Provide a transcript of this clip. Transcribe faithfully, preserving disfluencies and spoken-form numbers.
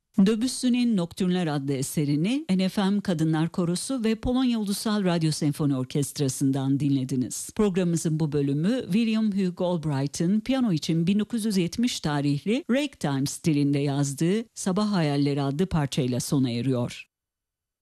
Debussy'nin Nocturne'ler adlı eserini N F M Kadınlar Korosu ve Polonya Ulusal Radyo Senfoni Orkestrası'ndan dinlediniz. Programımızın bu bölümü William Hugh Albright'ın piyano için bin dokuz yüz yetmiş tarihli ragtime stilinde yazdığı Sabah Hayalleri adlı parçayla sona eriyor.